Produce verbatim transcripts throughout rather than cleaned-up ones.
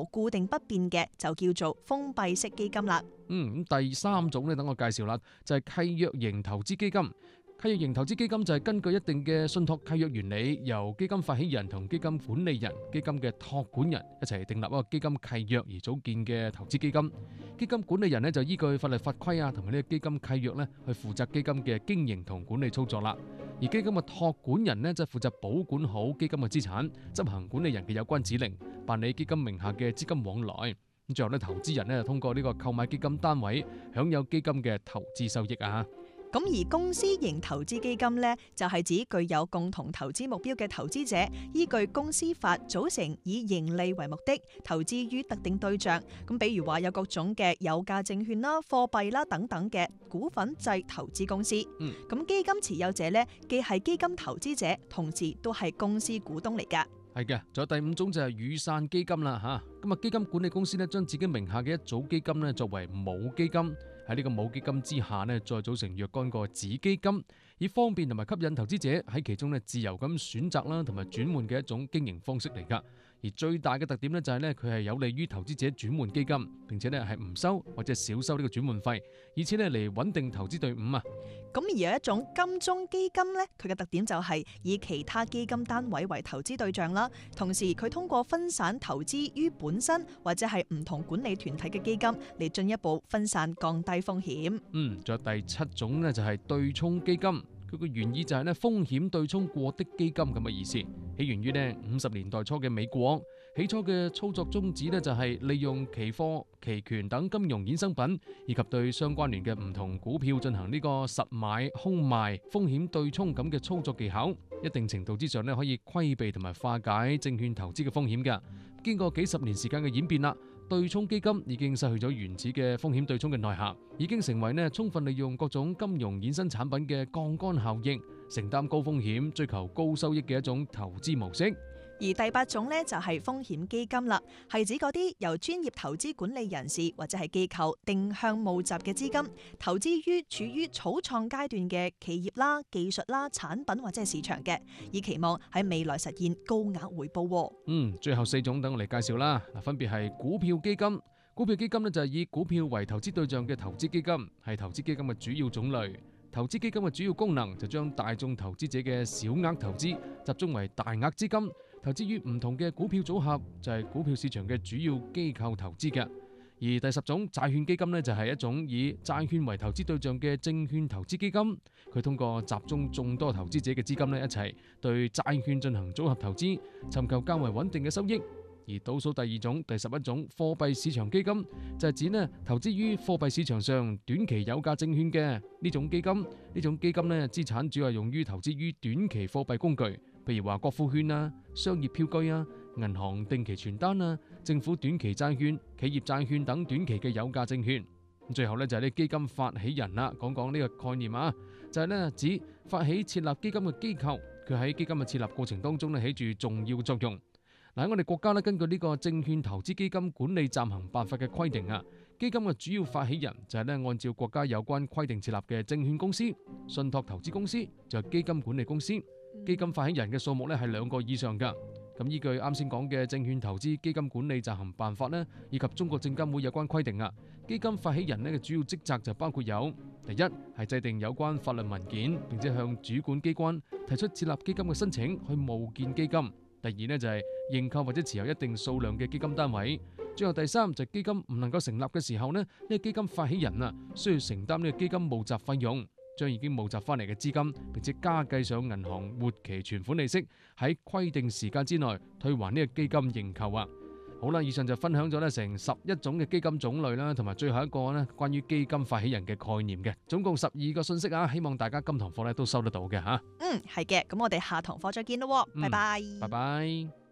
模固定不變嘅，就叫做封閉式基金啦。 嗯，咁第三種咧，等我介紹啦，就係契約型投資基金。契約型投資基金就係根據一定嘅信託契約原理，由基金發起人同基金管理人、基金嘅託管人一齊訂立一個基金契約而組建嘅投資基金。基金管理人呢就依據法律法規啊，同埋呢個基金契約呢去負責基金嘅經營同管理操作啦。而基金嘅託管人呢，就負責保管好基金嘅資產，執行管理人嘅有關指令，辦理基金名下嘅資金往來。咁最後呢，投資人呢就通過呢個購買基金單位，享有基金嘅投資收益啊。 咁而公司型投資基金呢，就係指具有共同投資目標嘅投資者，依據公司法組成，以盈利為目的，投資於特定對象。咁比如話有各種嘅有價證券啦、貨幣啦等等嘅股份制投資公司。嗯，咁基金持有者呢，既係基金投資者，同時都係公司股東嚟噶。 係嘅，仲有第五種就係雨傘基金啦吓。咁啊，基金管理公司呢，將自己名下嘅一組基金呢作為母基金。喺呢個母基金之下呢，再組成若干個子基金，以方便同埋吸引投資者喺其中呢自由咁選擇啦，同埋轉換嘅一種經營方式嚟噶。而最大嘅特點呢，就係呢，佢係有利於投資者轉換基金，並且呢係唔收或者少收呢個轉換費，以此呢嚟穩定投資隊伍啊。 咁而有一種金鐘基金呢，佢嘅特點就係以其他基金單位為投資對象啦，同時佢通過分散投資於本身或者係唔同管理團體嘅基金嚟進一步分散降低風險。 嗯，仲有第七種呢，就係對沖基金。佢個原意就係咧風險對沖過的基金咁嘅意思，起源於咧五十年代初嘅美國。起初嘅操作宗旨咧就係利用期貨、期權等金融衍生品，以及對相關聯嘅唔同股票進行呢個實買、空賣、風險對沖咁嘅操作技巧，一定程度之上咧可以規避同埋化解證券投資嘅風險嘅。經過幾十年時間嘅演變啦，對沖基金已經失去咗原始嘅風險對沖嘅內涵，已經成為咧充分利用各種金融衍生產品嘅槓桿效應，承擔高風險、追求高收益嘅一種投資模式。 而第八種呢，就係風險基金啦，係指嗰啲由專業投資管理人士或者係機構定向募集嘅資金，投資於處於草創階段嘅企業啦、技術啦、產品或者係市場嘅，以期望喺未來實現高額回報。嗯， 最後四種等我嚟介紹啦，嗱，分別係股票基金。股票基金呢，就係以股票為投資對象嘅投資基金，係投資基金嘅主要種類。投資基金嘅主要功能就將大眾投資者嘅小額投資集中為大額資金，投資於唔同嘅股票組合，就係股票市場嘅主要機構投資嘅。而第十種債券基金呢，就係一種以債券為投資對象嘅證券投資基金，佢通過集中眾多投資者嘅資金呢，一齊對債券進行組合投資，尋求較為穩定嘅收益。而倒數第二種、第十一種貨幣市場基金就係指呢投資於貨幣市場上短期有價證券嘅呢種基金。呢種基金呢資產主要用於投資於短期貨幣工具，譬如話國庫券啊、商業票據啊、銀行定期存單啊、政府短期債券、企業債券等短期嘅有價證券。最後呢，就係呢基金發起人啦，講講呢個概念啊，就係呢指發起設立基金嘅機構，佢喺基金嘅設立過程當中呢起住重要作用。嗱，喺我哋國家咧，根據呢個證券投資基金管理暫行辦法嘅規定啊，基金嘅主要發起人就係咧按照國家有關規定設立嘅證券公司、信託投資公司，就係基金管理公司。基金發起人嘅數目咧係兩個以上噶。咁依據啱先講嘅證券投資基金管理暫行辦法咧，以及中國證監會有關規定啊，基金發起人咧嘅主要職責就包括有：第一係制定有關法律文件，並且向主管機關提出設立基金嘅申請，去募建基金。第二呢，就係認購或者持有一定數量嘅基金單位。最後第三就係基金唔能夠成立嘅時候呢，呢個基金發起人啊需要承擔呢個基金募集費用，將已經募集翻嚟嘅資金，並且加計上銀行活期存款利息，喺規定時間之內退還呢個基金認購啊。好啦，以上就分享咗咧成十一種嘅基金種類啦，同埋最後一個咧關於基金發起人嘅概念嘅，總共十二個信息啊，希望大家今堂課咧都收得到嘅吓。 嗯，係嘅，咁我哋下堂課再見咯，拜拜。 拜拜。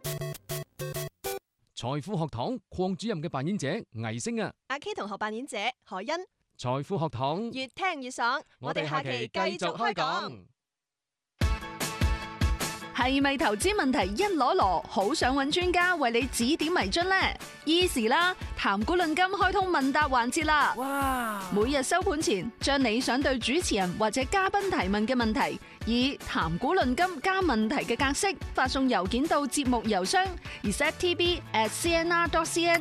財富學堂鄺主任嘅扮演者倪星啊， 阿 K 同學扮演者海欣。 財富學堂越聽越爽，我哋下期繼續開講。 係咪投資問題一籮籮，好想揾專家為你指點迷津呢？Easy 啦，談古論今開通問答環節啦！哇！每日收盤前，將你想對主持人或者嘉賓提問嘅問題，以談古論今加問題嘅格式發送郵件到節目郵箱 receptv at cnr dot cn。